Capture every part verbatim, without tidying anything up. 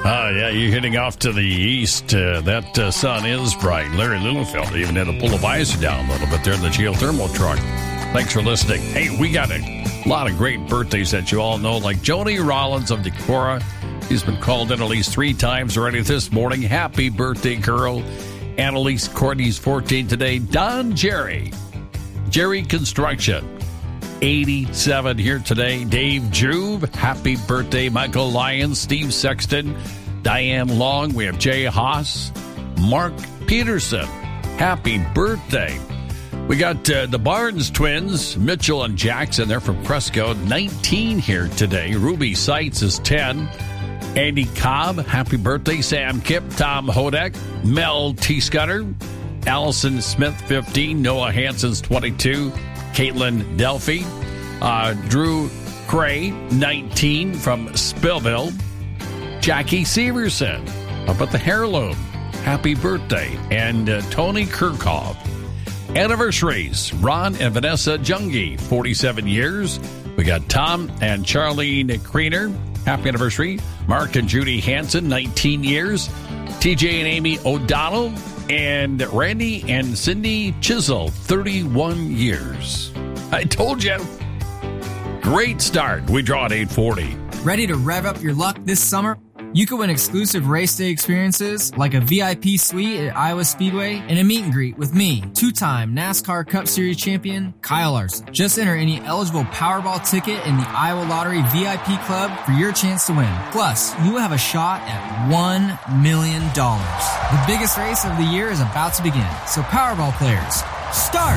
Oh, yeah, you're heading off to the east. Uh, that uh, sun is bright. Larry Littlefield even had to pull the visor down a little bit there in the geothermal truck. Thanks for listening. Hey, we got a lot of great birthdays that you all know, like Joni Rollins of Decorah. He's been called in at least three times already this morning. Happy birthday, girl. Annalise Courtney's fourteen today. Don Jerry. Jerry Construction. eighty-seven here today. Dave Juve, happy birthday. Michael Lyons, Steve Sexton, Diane Long. We have Jay Haas, Mark Peterson, happy birthday. We got uh, the Barnes twins, Mitchell and Jackson. They're from Cresco, nineteen here today. Ruby Seitz is ten. Andy Cobb, happy birthday. Sam Kipp, Tom Hodek, Mel T. Scudder, Allison Smith, fifteen. Noah Hansen's twenty-two. Caitlin Delphi, uh, Drew Cray, nineteen from Spillville. Jackie Severson up at the Heirloom, happy birthday. And uh, Tony Kirchhoff. Anniversaries, Ron and Vanessa Jungi, forty-seven years. We got Tom and Charlene Kriener, happy anniversary. Mark and Judy Hansen, nineteen years. T J and Amy O'Donnell. And Randy and Cindy Chisel, thirty-one years. I told you. Great start. We draw at eight forty. Ready to rev up your luck this summer? You can win exclusive race day experiences like a V I P suite at Iowa Speedway and a meet and greet with me, two-time NASCAR Cup Series champion Kyle Larson. Just enter any eligible Powerball ticket in the Iowa Lottery V I P Club for your chance to win. Plus, you will have a shot at one million dollars. The biggest race of the year is about to begin. So Powerball players, start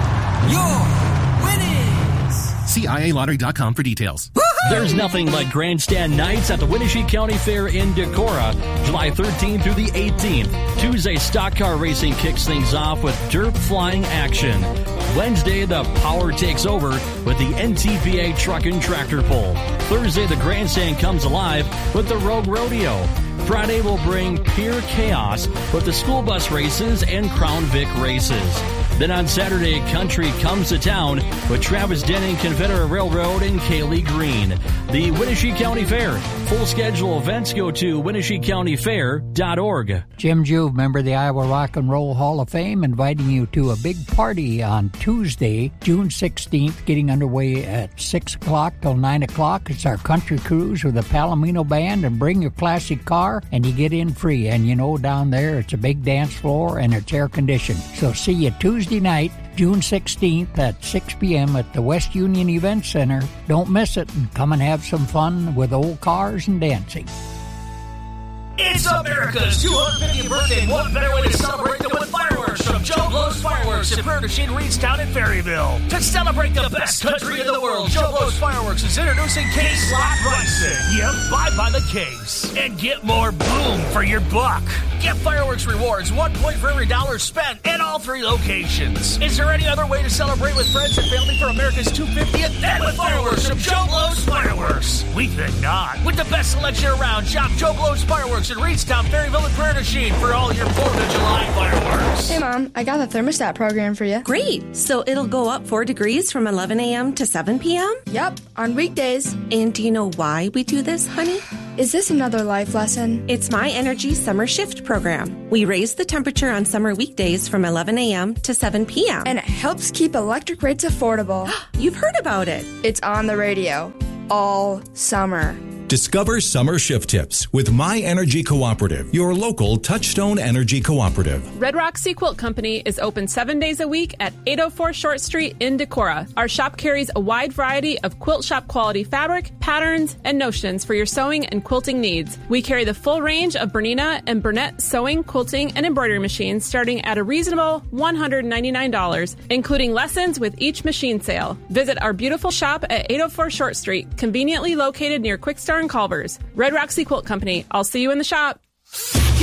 your winnings! See I A lottery dot com for details. There's nothing like grandstand nights at the Winnebago County Fair in Decorah, July thirteenth through the eighteenth. Tuesday, stock car racing kicks things off with dirt flying action. Wednesday, the power takes over with the N T P A truck and tractor pull. Thursday, the grandstand comes alive with the Rogue Rodeo. Friday will bring pure chaos with the school bus races and Crown Vic races. Then on Saturday, country comes to town with Travis Denning, Confederate Railroad, and Kaylee Green. The Winnebago County Fair. Full schedule events go to Winnebago County Fair dot org. Jim Juve, member of the Iowa Rock and Roll Hall of Fame, inviting you to a big party on Tuesday, June sixteenth, getting underway at six o'clock till nine o'clock. It's our country cruise with the Palomino Band, and bring your classic car, and you get in free. And you know, down there, it's a big dance floor, and it's air-conditioned. So see you Tuesday night, June sixteenth at six p.m. at the West Union Event Center. Don't miss it, and come and have some fun with old cars and dancing. It's America's two hundred fiftieth birthday, and what better way to celebrate than with fireworks from Joe Blow's Fireworks in Prairie du Chien, Reedstown, and Ferryville. To celebrate the best country in the world, Joe Blow's Fireworks is introducing Case Lock Brunson. Yep, buy by the case and get more boom for your buck. Get fireworks rewards, one point for every dollar spent at all three locations. Is there any other way to celebrate with friends and family for America's two hundred fiftieth? And with fireworks from Joe Blow's Fireworks. We think not. With the best selection around, shop Joe Blow's Fireworks in Reedstown, Ferryville, and Prairie du Chien for all your fourth of July fireworks. Hey, Mom, I got the thermostat program for you. Great. So it'll go up four degrees from eleven a.m. to seven p.m.? Yep, on weekdays. And do you know why we do this, honey? Is this another life lesson? It's My Energy Summer Shift Program. We raise the temperature on summer weekdays from eleven a.m. to seven p.m. And it helps keep electric rates affordable. You've heard about it. It's on the radio all summer. Discover summer shift tips with My Energy Cooperative, your local Touchstone Energy Cooperative. Red Rock Sea Quilt Company is open seven days a week at eight oh four Short Street in Decorah. Our shop carries a wide variety of quilt shop quality fabric, patterns, and notions for your sewing and quilting needs. We carry the full range of Bernina and Burnett sewing, quilting, and embroidery machines starting at a reasonable one hundred ninety-nine dollars, including lessons with each machine sale. Visit our beautiful shop at eight oh four Short Street, conveniently located near Quick Start and Culver's. Red Rock Sea Quilt Company. I'll see you in the shop.